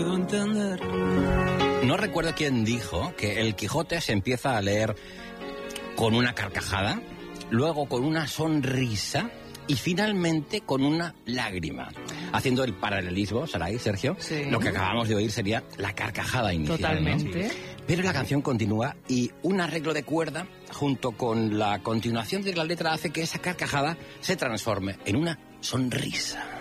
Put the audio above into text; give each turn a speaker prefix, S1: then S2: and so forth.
S1: No recuerdo quién dijo que el Quijote se empieza a leer con una carcajada, luego con una sonrisa y finalmente con una lágrima. Haciendo el paralelismo, Saray, Sergio,
S2: sí,
S1: lo que acabamos de oír sería la carcajada inicial.
S2: Totalmente.
S1: ¿No? Pero la canción continúa y un arreglo de cuerda junto con la continuación de la letra hace que esa carcajada se transforme en una sonrisa.